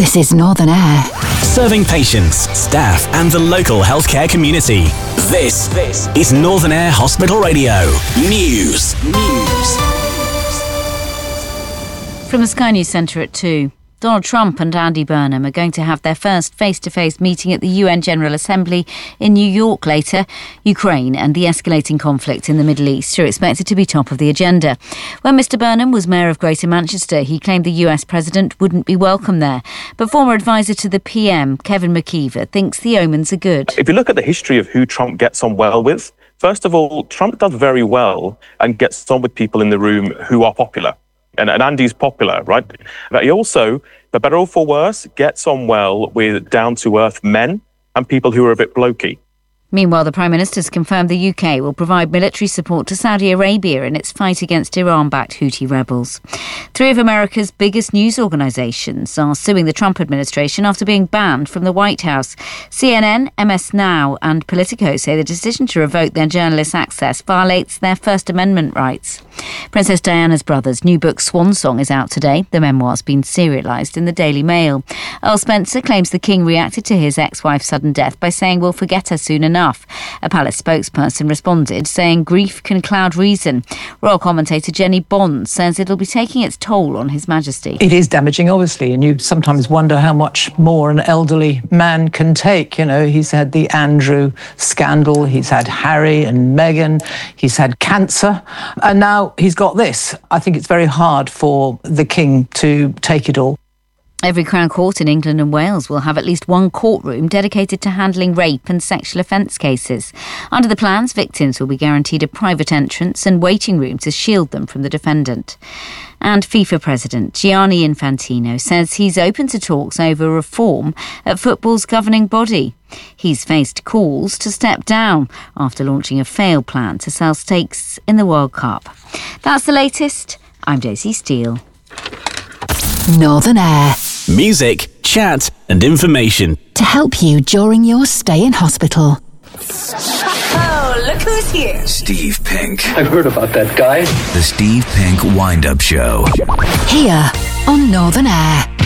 This is Northern Air. Serving patients, staff and the local healthcare community. This is Northern Air Hospital Radio. News. From the Sky News Centre at 2. Donald Trump and Andy Burnham are going to have their first face-to-face meeting at the UN General Assembly in New York later. Ukraine and the escalating conflict in the Middle East are expected to be top of the agenda. When Mr Burnham was Mayor of Greater Manchester, he claimed the US President wouldn't be welcome there. But former advisor to the PM, Kevin McKeever, thinks the omens are good. If you look at the history of who Trump gets on well with, first of all, Trump does very well and gets on with people in the room who are popular. And Andy's popular, right? But he also, for better or for worse, gets on well with down-to-earth men and people who are a bit blokey. Meanwhile, the Prime Minister's confirmed the UK will provide military support to Saudi Arabia in its fight against Iran-backed Houthi rebels. 3 of America's biggest news organisations are suing the Trump administration after being banned from the White House. CNN, MS Now and Politico say the decision to revoke their journalists' access violates their First Amendment rights. Princess Diana's brother's new book Swan Song is out today. The memoir's been serialised in the Daily Mail. Earl Spencer claims the King reacted to his ex-wife's sudden death by saying we'll forget her soon enough. A palace spokesperson responded, saying grief can cloud reason. Royal commentator Jenny Bond says it'll be taking its toll on His Majesty. It is damaging, obviously, and you sometimes wonder how much more an elderly man can take. You know, he's had the Andrew scandal, he's had Harry and Meghan, he's had cancer, and now he's got this. I think it's very hard for the King to take it all. Every Crown Court in England and Wales will have at least one courtroom dedicated to handling rape and sexual offence cases. Under the plans, victims will be guaranteed a private entrance and waiting room to shield them from the defendant. And FIFA President Gianni Infantino says he's open to talks over reform at football's governing body. He's faced calls to step down after launching a failed plan to sell stakes in the World Cup. That's the latest. I'm Daisy Steele. Northern Air. Music, chat and information. To help you during your stay in hospital. Oh, look who's here. Steve Pink. I've heard about that guy. The Steve Pink Wind-Up Show. Here on Northern Air.